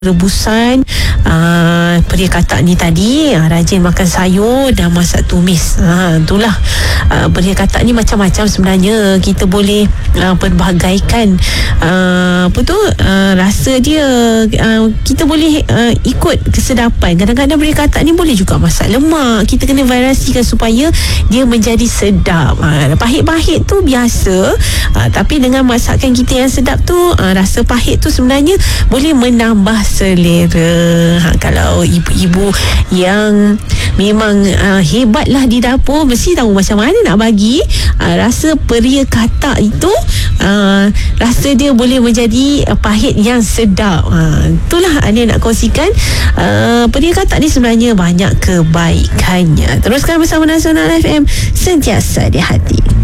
rebusan peria katak ni tadi, rajin makan sayur dan masak tumis. Itulah peria katak ni macam-macam sebenarnya. Kita boleh pelbagaikan rasa dia. Kita boleh ikut kesedapan. Kadang-kadang peria katak ni boleh juga masak lemak. Kita kena variasikan supaya dia menjadi sedap. Pahit-pahit tu biasa, tapi dengan masakan kita yang sedap tu, rasa pahit tu sebenarnya boleh menambah selera. Kalau ibu-ibu yang memang hebatlah di dapur, mesti tahu macam mana nak bagi rasa peria katak itu, rasa dia boleh menjadi pahit yang sedap. Itulah Ania nak kongsikan. Peria katak ni sebenarnya banyak kebaikannya. Teruskan bersama Nasional FM, sentiasa di hati.